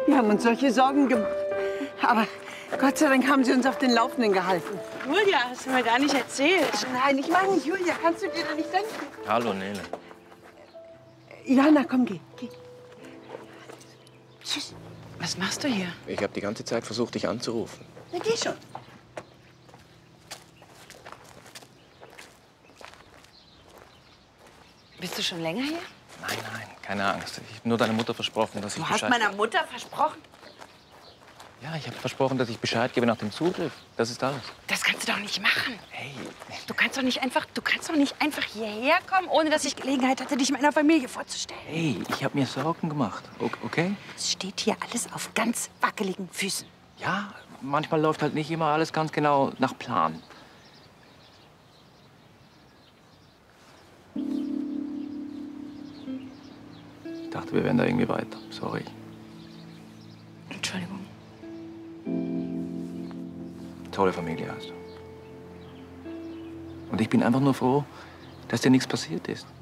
Wir haben uns solche Sorgen gemacht. Aber Gott sei Dank haben Sie uns auf den Laufenden gehalten. Julia, hast du mir gar nicht erzählt. Nein, ich meine nicht, Julia. Kannst du dir da nicht denken? Hallo, Nele. Johanna, komm, geh. Tschüss. Was machst du hier? Ich habe die ganze Zeit versucht, dich anzurufen. Na, geh schon. Bist du schon länger hier? Nein, keine Angst. Ich habe nur deiner Mutter versprochen, dass ich Du hast meiner Mutter versprochen? Ja, ich habe versprochen, dass ich Bescheid gebe nach dem Zugriff. Das ist alles. Das kannst du doch nicht machen. Hey. Du kannst doch nicht einfach hierher kommen, ohne dass ich Gelegenheit hatte, dich meiner Familie vorzustellen. Hey, ich habe mir Sorgen gemacht. Okay? Es steht hier alles auf ganz wackeligen Füßen. Ja, manchmal läuft halt nicht immer alles ganz genau nach Plan. Ich dachte, wir wären da irgendwie weiter. Sorry. Entschuldigung. Tolle Familie hast du. Und ich bin einfach nur froh, dass dir nichts passiert ist.